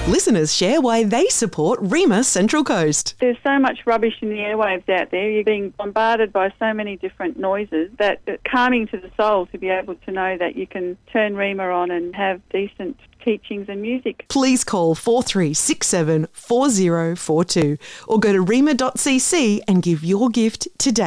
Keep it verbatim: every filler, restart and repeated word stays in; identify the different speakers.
Speaker 1: Listeners share why they support Rima Central Coast.
Speaker 2: There's so much rubbish in the airwaves out there. You're being bombarded by so many different noises that it's calming to the soul to be able to know that you can turn Rima on and have decent teachings and music.
Speaker 1: Please call four three six seven four zero four two or go to rima dot c c and give your gift today.